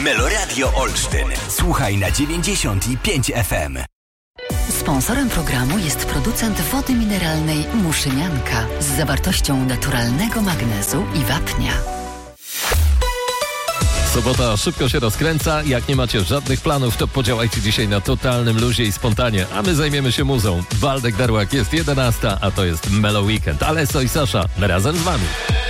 Meloradio Olsztyn. Słuchaj na 95 FM. Sponsorem programu jest producent wody mineralnej Muszynianka z zawartością naturalnego magnezu i wapnia. Sobota szybko się rozkręca. Jak nie macie żadnych planów, to podziałajcie dzisiaj na totalnym luzie i spontanie, a my zajmiemy się muzą. Waldek Darłak, jest 11, a to jest Melo Weekend. Alesso i Sasza razem z wami.